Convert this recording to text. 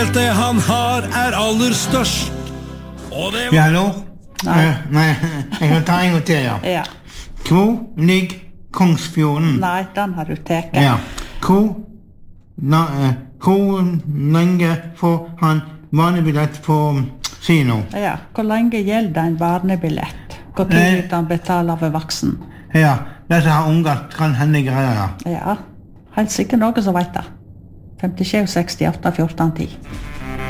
Det han har aller størst. Og det Ja, hallo? Nei. Nei, jeg kan ta en gang til, ja. Ja. Hvor ligger Kongsfjorden? Nei, den har du teket. Ja. Hvor lenge får han barnebillett på kino? Ja. Hvor lenge gjelder en barnebillett? Hvor tid kan betale for voksen? Ja, disse har unger kan hende greier. Ja, helt sikkert noen som vet det. 57, 68, 14, 10.